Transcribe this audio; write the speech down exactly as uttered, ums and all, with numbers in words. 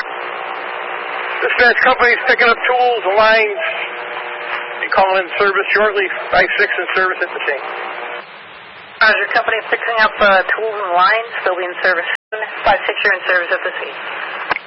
Dispatch company's picking up tools and lines and calling in service shortly. five six in service at the scene. Roger, company's picking up uh, tools and lines. They'll be in service soon. five six, you're in service at the scene.